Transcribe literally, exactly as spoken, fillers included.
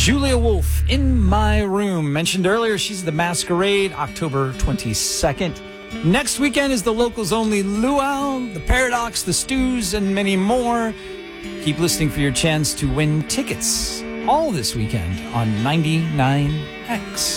Julia Wolf, In My Room. Mentioned earlier, she's the Masquerade, October twenty-second. Next weekend is the locals only Luau, the Paradox, the Stews, and many more. Keep listening for your chance to win tickets all this weekend on ninety-nine X.